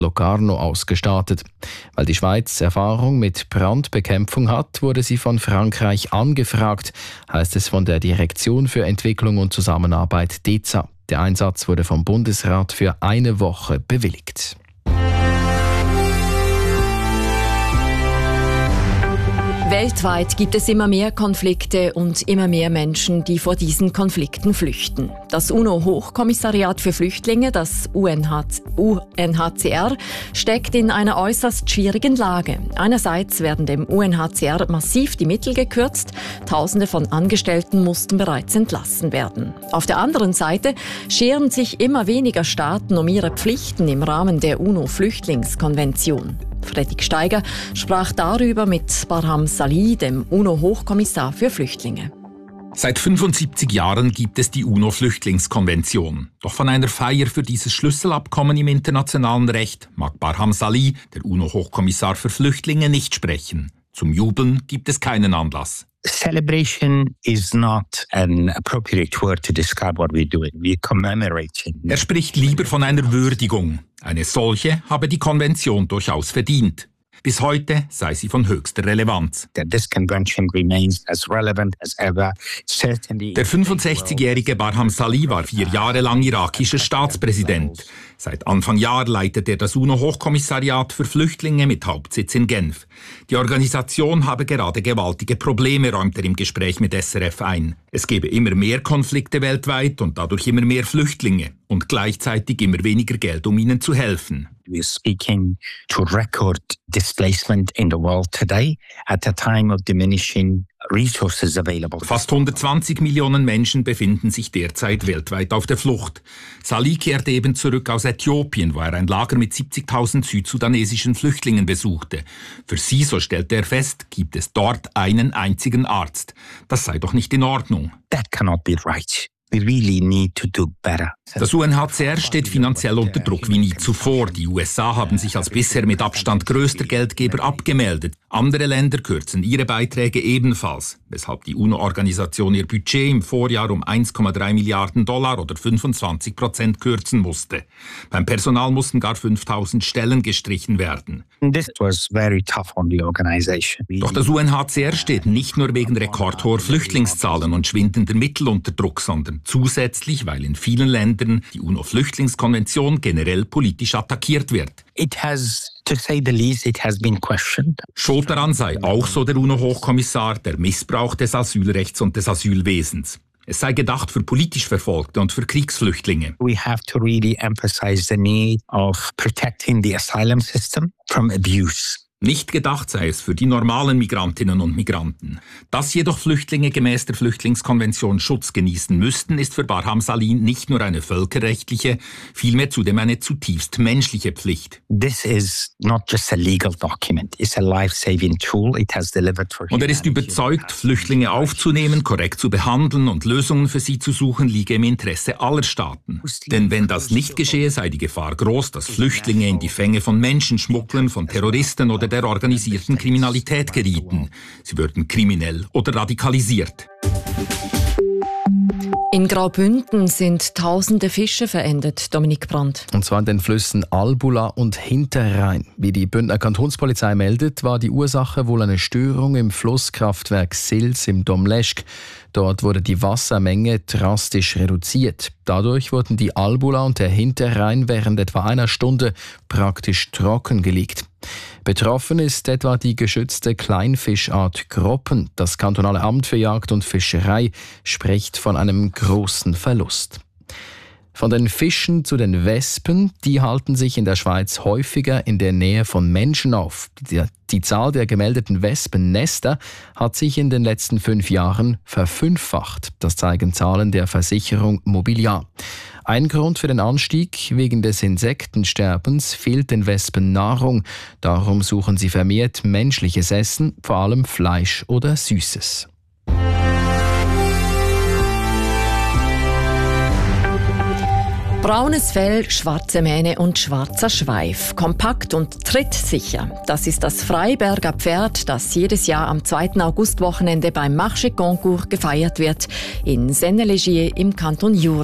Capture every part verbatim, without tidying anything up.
Locarno ausgestattet. Weil die Schweiz Erfahrung mit Brandbekämpfung hat, wurde sie von Frankreich angefragt, heißt es von der Direktion für Entwicklung und Zusammenarbeit D E Z A. Der Einsatz wurde vom Bundesrat für eine Woche bewilligt. Weltweit gibt es immer mehr Konflikte und immer mehr Menschen, die vor diesen Konflikten flüchten. Das UNO-Hochkommissariat für Flüchtlinge, das U N H C R, steckt in einer äußerst schwierigen Lage. Einerseits werden dem U N H C R massiv die Mittel gekürzt, Tausende von Angestellten mussten bereits entlassen werden. Auf der anderen Seite scheren sich immer weniger Staaten um ihre Pflichten im Rahmen der UNO-Flüchtlingskonvention. Fredrik Steiger sprach darüber mit Barham Salih, dem UNO-Hochkommissar für Flüchtlinge. Seit fünfundsiebzig Jahren gibt es die UNO-Flüchtlingskonvention. Doch von einer Feier für dieses Schlüsselabkommen im internationalen Recht mag Barham Salih, der UNO-Hochkommissar für Flüchtlinge, nicht sprechen. Zum Jubeln gibt es keinen Anlass. Celebration is not an appropriate word to describe what we're doing. We're commemorating. Er spricht lieber von einer Würdigung. Eine solche habe die Konvention durchaus verdient. Bis heute sei sie von höchster Relevanz. This convention remains as relevant as ever. Certainly. Der fünfundsechzigjährige Barham Salih war vier Jahre lang irakischer Staatspräsident. Seit Anfang Jahr leitet er das UNO-Hochkommissariat für Flüchtlinge mit Hauptsitz in Genf. Die Organisation habe gerade gewaltige Probleme, räumt er im Gespräch mit S R F ein. Es gebe immer mehr Konflikte weltweit und dadurch immer mehr Flüchtlinge und gleichzeitig immer weniger Geld, um ihnen zu helfen. We're speaking to record displacement in the world today at a time of diminishing resources available. Fast hundertzwanzig Millionen Menschen befinden sich derzeit weltweit auf der Flucht. Salih kehrt eben zurück aus Äthiopien, wo er ein Lager mit siebzigtausend südsudanesischen Flüchtlingen besuchte. Für sie, so stellte er fest, gibt es dort einen einzigen Arzt. Das sei doch nicht in Ordnung. That cannot be right. We really need to do better. Das U N H C R steht finanziell unter Druck wie nie zuvor. Die U S A haben sich als bisher mit Abstand größter Geldgeber abgemeldet. Andere Länder kürzen ihre Beiträge ebenfalls, weshalb die UNO-Organisation ihr Budget im Vorjahr um eins Komma drei Milliarden Dollar oder fünfundzwanzig Prozent kürzen musste. Beim Personal mussten gar fünftausend Stellen gestrichen werden. This was very tough on the organization. Doch das U N H C R steht nicht nur wegen rekordhoher Flüchtlingszahlen und schwindender Mittel unter Druck, sondern zusätzlich, weil in vielen Ländern die UNO-Flüchtlingskonvention generell politisch attackiert wird. It has, to say the least, it has been questioned. Schuld daran sei auch, so der UNO-Hochkommissar, der Missbrauch des Asylrechts und des Asylwesens. Es sei gedacht für politisch Verfolgte und für Kriegsflüchtlinge. We have to really emphasize the need of protecting the asylum system from abuse. Nicht gedacht sei es für die normalen Migrantinnen und Migranten. Dass jedoch Flüchtlinge gemäß der Flüchtlingskonvention Schutz genießen müssten, ist für Barham Salih nicht nur eine völkerrechtliche, vielmehr zudem eine zutiefst menschliche Pflicht. This is not just a legal document, it's a life-saving tool. It has delivered for Und er ist überzeugt, Flüchtlinge aufzunehmen, korrekt zu behandeln und Lösungen für sie zu suchen, liege im Interesse aller Staaten. Denn wenn das nicht geschehe, sei die Gefahr groß, dass Flüchtlinge in die Fänge von Menschenschmugglern, von Terroristen oder der organisierten Kriminalität gerieten. Sie würden kriminell oder radikalisiert. In Graubünden sind tausende Fische verendet, Dominik Brandt. Und zwar in den Flüssen Albula und Hinterrhein. Wie die Bündner Kantonspolizei meldet, war die Ursache wohl eine Störung im Flusskraftwerk Sils im Domleschg. Dort wurde die Wassermenge drastisch reduziert. Dadurch wurden die Albula und der Hinterrhein während etwa einer Stunde praktisch trockengelegt. Betroffen ist etwa die geschützte Kleinfischart Groppen. Das kantonale Amt für Jagd und Fischerei spricht von einem großen Verlust. Von den Fischen zu den Wespen, die halten sich in der Schweiz häufiger in der Nähe von Menschen auf. Die, die Zahl der gemeldeten Wespennester hat sich in den letzten fünf Jahren verfünffacht. Das zeigen Zahlen der Versicherung Mobiliar. Ein Grund für den Anstieg: wegen des Insektensterbens fehlt den Wespen Nahrung. Darum suchen sie vermehrt menschliches Essen, vor allem Fleisch oder Süßes. Braunes Fell, schwarze Mähne und schwarzer Schweif. Kompakt und trittsicher. Das ist das Freiberger Pferd, das jedes Jahr am zweiten Augustwochenende beim Marché Concours gefeiert wird in Sennelegier im Kanton Jura.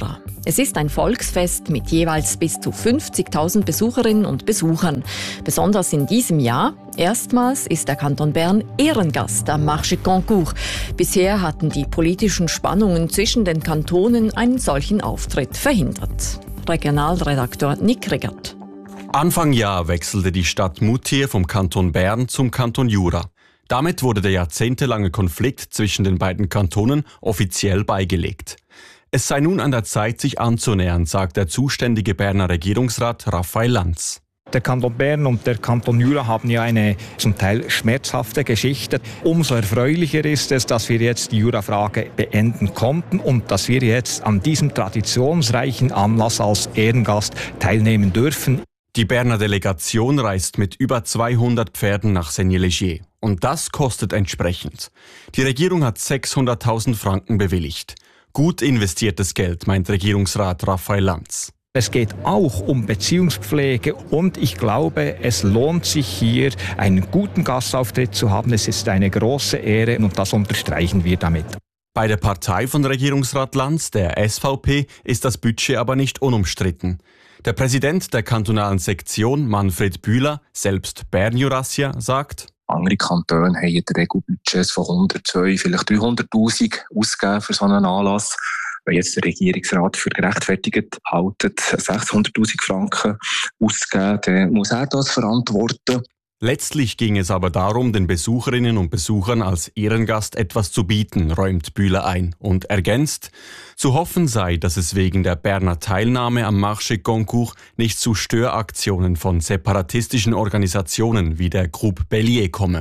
Es ist ein Volksfest mit jeweils bis zu fünfzigtausend Besucherinnen und Besuchern. Besonders in diesem Jahr. Erstmals ist der Kanton Bern Ehrengast am Marché Concours. Bisher hatten die politischen Spannungen zwischen den Kantonen einen solchen Auftritt verhindert. Regionalredakteur Nick Riggert. Anfang Jahr wechselte die Stadt Moutier vom Kanton Bern zum Kanton Jura. Damit wurde der jahrzehntelange Konflikt zwischen den beiden Kantonen offiziell beigelegt. Es sei nun an der Zeit, sich anzunähern, sagt der zuständige Berner Regierungsrat Raphael Lanz. Der Kanton Bern und der Kanton Jura haben ja eine zum Teil schmerzhafte Geschichte. Umso erfreulicher ist es, dass wir jetzt die Jura-Frage beenden konnten und dass wir jetzt an diesem traditionsreichen Anlass als Ehrengast teilnehmen dürfen. Die Berner Delegation reist mit über zweihundert Pferden nach Seignelay. Und das kostet entsprechend. Die Regierung hat sechshunderttausend Franken bewilligt. Gut investiertes Geld, meint Regierungsrat Raphael Lanz. Es geht auch um Beziehungspflege und ich glaube, es lohnt sich hier, einen guten Gastauftritt zu haben. Es ist eine große Ehre und das unterstreichen wir damit. Bei der Partei von Regierungsrat Lanz, der S V P, ist das Budget aber nicht unumstritten. Der Präsident der kantonalen Sektion, Manfred Bühler, selbst Bern-Jurassien, sagt: Andere Kantone haben in der Regel Budgets von hundert, zweihundert, vielleicht dreihunderttausend ausgegeben für so einen Anlass. Wenn jetzt der Regierungsrat für gerechtfertigt haltet, sechshunderttausend Franken auszugeben, dann muss er das verantworten. Letztlich ging es aber darum, den Besucherinnen und Besuchern als Ehrengast etwas zu bieten, räumt Bühler ein und ergänzt: Zu hoffen sei, dass es wegen der Berner Teilnahme am Marché Concours nicht zu Störaktionen von separatistischen Organisationen wie der Groupe Bélier komme.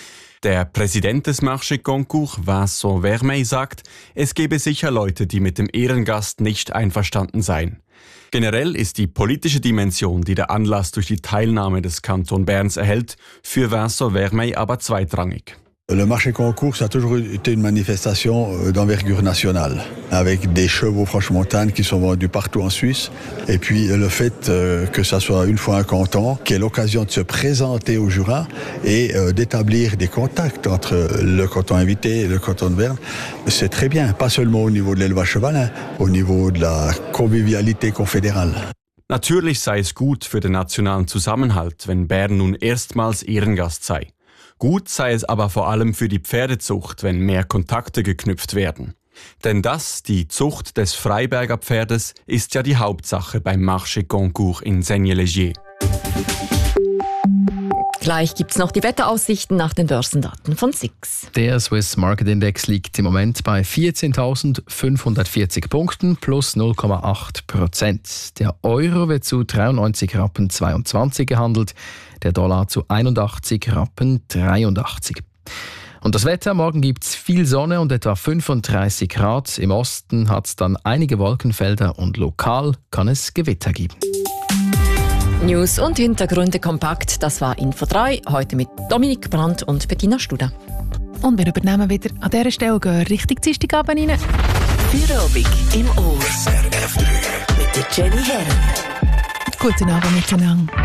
Der Präsident des Marché Concours, Vincent Vermeil, sagt, es gebe sicher Leute, die mit dem Ehrengast nicht einverstanden seien. Generell ist die politische Dimension, die der Anlass durch die Teilnahme des Kanton Berns erhält, für Vincent Vermeil aber zweitrangig. Le Marché Concours a toujours été une manifestation d'envergure nationale, avec des chevaux franche-montagne qui sont vendus partout en Suisse. Et puis le fait que ça soit une fois un canton, qui est l'occasion de se présenter au Jura et d'établir des contacts entre le canton invité et le canton de Berne, c'est très bien, pas seulement au niveau de l'élevage chevalin, au niveau de la convivialité confédérale. Natürlich sei es gut für den nationalen Zusammenhalt, wenn Bern nun erstmals Ehrengast sei. Gut sei es aber vor allem für die Pferdezucht, wenn mehr Kontakte geknüpft werden. Denn das, die Zucht des Freiberger Pferdes, ist ja die Hauptsache beim Marché Concours in Seignelay. Gleich gibt's noch die Wetteraussichten nach den Börsendaten von S I X. Der Swiss Market Index liegt im Moment bei vierzehntausendfünfhundertvierzig Punkten plus null Komma acht Prozent. Der Euro wird zu dreiundneunzig Rappen zweiundzwanzig gehandelt, der Dollar zu einundachtzig Rappen dreiundachtzig. Und das Wetter, morgen gibt's viel Sonne und etwa fünfunddreißig Grad. Im Osten hat's dann einige Wolkenfelder und lokal kann es Gewitter geben. News und Hintergründe kompakt, das war Info drei, heute mit Dominik Brandt und Bettina Studer. Und wir übernehmen wieder an dieser Stelle gehen Richtung Dienstagabend rein. Feierabend im Ohr. S R F drei mit der Jenny Herren. Guten Abend miteinander.